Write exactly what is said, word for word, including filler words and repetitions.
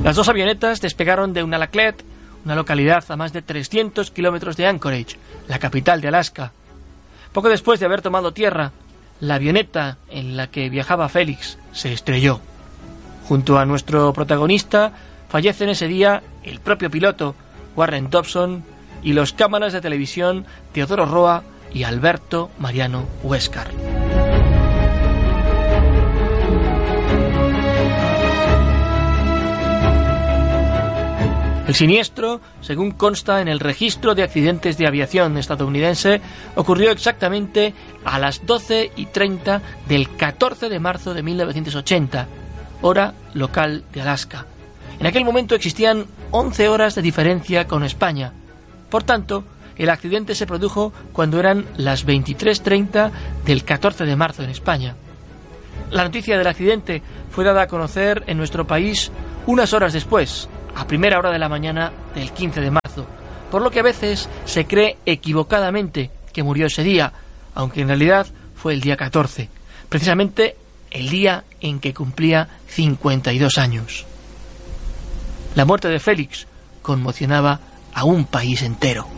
Las dos avionetas despegaron de Unalakleet, una localidad a más de trescientos kilómetros de Anchorage, la capital de Alaska. Poco después de haber tomado tierra, la avioneta en la que viajaba Félix se estrelló. Junto a nuestro protagonista fallecen ese día el propio piloto, Warren Dobson, y los cámaras de televisión Teodoro Roa y Alberto Mariano Huéscar. El siniestro, según consta en el registro de accidentes de aviación estadounidense, ocurrió exactamente a las doce y treinta del catorce de marzo de mil novecientos ochenta, hora local de Alaska. En aquel momento existían once horas de diferencia con España. Por tanto, el accidente se produjo cuando eran las veintitrés treinta del catorce de marzo en España. La noticia del accidente fue dada a conocer en nuestro país unas horas después, a primera hora de la mañana del quince de marzo, por lo que a veces se cree equivocadamente que murió ese día, aunque en realidad fue el día catorce, precisamente el día en que cumplía cincuenta y dos años. La muerte de Félix conmocionaba a un país entero.